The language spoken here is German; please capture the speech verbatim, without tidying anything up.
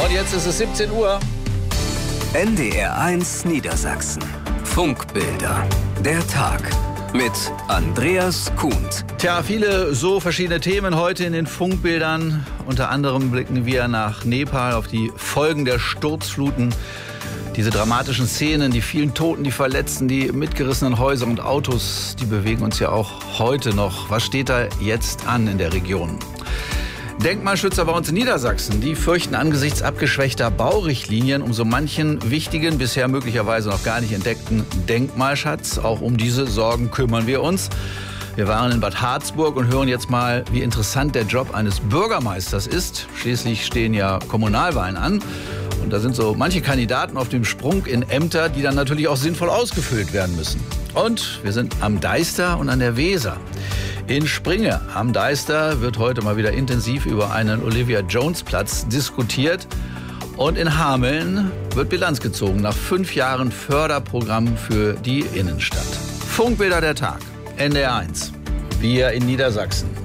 Und jetzt ist es siebzehn Uhr. N D R eins Niedersachsen. Funkbilder. Der Tag mit Andreas Kuhnt. Tja, viele so verschiedene Themen heute in den Funkbildern. Unter anderem blicken wir nach Nepal auf die Folgen der Sturzfluten. Diese dramatischen Szenen, die vielen Toten, die Verletzten, die mitgerissenen Häuser und Autos, die bewegen uns ja auch heute noch. Was steht da jetzt an in der Region? Denkmalschützer bei uns in Niedersachsen, die fürchten angesichts abgeschwächter Baurichtlinien um so manchen wichtigen, bisher möglicherweise noch gar nicht entdeckten Denkmalschatz. Auch um diese Sorgen kümmern wir uns. Wir waren in Bad Harzburg und hören jetzt mal, wie interessant der Job eines Bürgermeisters ist. Schließlich stehen ja Kommunalwahlen an. Und da sind so manche Kandidaten auf dem Sprung in Ämter, die dann natürlich auch sinnvoll ausgefüllt werden müssen. Und wir sind am Deister und an der Weser. In Springe am Deister wird heute mal wieder intensiv über einen Olivia-Jones-Platz diskutiert. Und in Hameln wird Bilanz gezogen nach fünf Jahren Förderprogramm für die Innenstadt. Funkbilder der Tag, N D R eins. Wir in Niedersachsen.